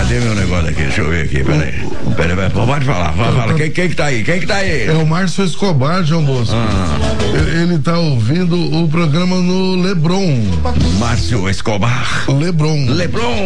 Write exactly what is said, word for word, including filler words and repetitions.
cadê meu negócio aqui? Deixa eu ver aqui, peraí. Peraí, peraí, pode falar, fala, fala. Quem, quem que tá aí? Quem que tá aí? É o Márcio Escobar, João Bosco. Ah. Ele tá ouvindo o programa no Lebron. Márcio Escobar. Lebron. Lebron.